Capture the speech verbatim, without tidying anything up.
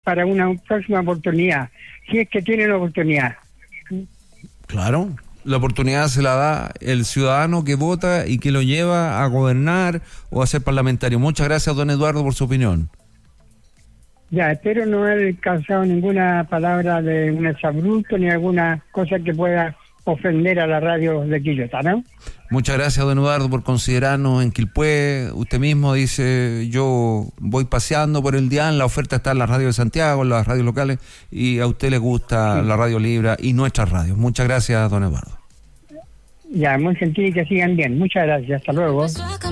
para una próxima oportunidad, si es que tienen la oportunidad. Claro, la oportunidad se la da el ciudadano que vota y que lo lleva a gobernar o a ser parlamentario. Muchas gracias, don Eduardo, por su opinión. Ya, espero no haber causado ninguna palabra de un exabrupto ni alguna cosa que pueda ofender a la radio de Quillota, ¿no? Muchas gracias, don Eduardo, por considerarnos en Quilpué. Usted mismo dice, yo voy paseando por el día, la oferta está en la radio de Santiago, en las radios locales, y a usted le gusta sí. la radio libre y nuestras radios. Muchas gracias, don Eduardo. Ya, muy gentil y que sigan bien. Muchas gracias. Hasta luego.